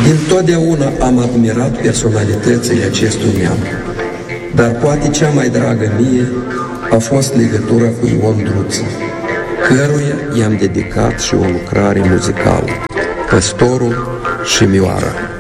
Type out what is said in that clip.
Dintotdeauna am admirat personalitățile acestui neam, dar poate cea mai dragă mie a fost legătura cu Ion Druță, căruia i-am dedicat și o lucrare muzicală, Păstorul și Mioara.